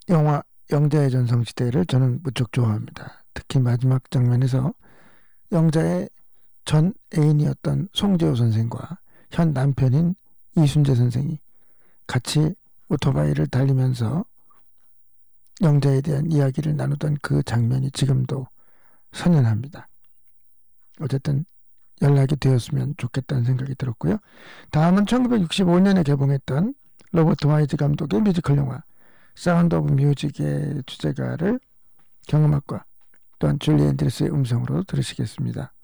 영화 영자의 전성시대를 저는 무척 좋아합니다. 특히 마지막 장면에서 영자의 전 애인이었던 송재호 선생과 현 남편인 이순재 선생이 같이 오토바이를 달리면서 영자에 대한 이야기를 나누던 그 장면이 지금도 선연합니다. 어쨌든 연락이 되었으면 좋겠다는 생각이 들었고요. 다음은 1965년에 개봉했던 로버트 와이즈 감독의 뮤지컬 영화 사운드 오브 뮤직의 주제가를 경음악과 또한 줄리 앤드레스의 음성으로 들으시겠습니다.